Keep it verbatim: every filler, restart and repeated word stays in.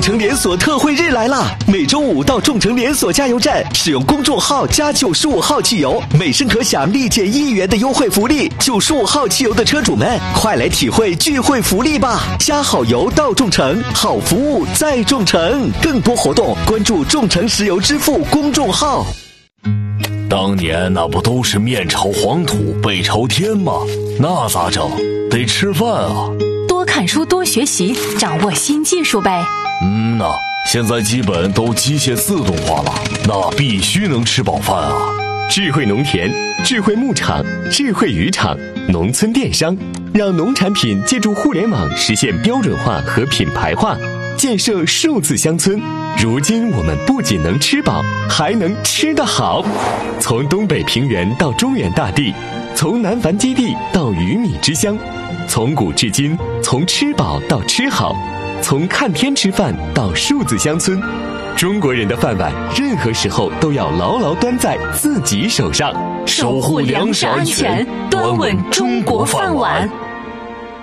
诚连锁特惠日来啦！每周五到众诚连锁加油站，使用公众号加九十五号汽油，每升可享立减一元的优惠福利。九十五号汽油的车主们，快来体会聚会福利吧！加好油到众诚，好服务在众诚。更多活动关注众诚石油支付公众号。 当年那不都是面朝黄土背朝天吗？那咋整？得吃饭啊！ 多看书多学习，掌握新技术呗。 嗯呐，现在基本都机械自动化了，那必须能吃饱饭啊！ 智慧农田、智慧牧场、智慧渔场、农村电商，让农产品借助互联网实现标准化和品牌化，建设数字乡村。如今我们不仅能吃饱，还能吃得好。从东北平原到中原大地，从南繁基地到鱼米之乡，从古至今，从吃饱到吃好，从看天吃饭到数字乡村。中国人的饭碗，任何时候都要牢牢端在自己手上， 守护粮食安全，端稳中国饭碗。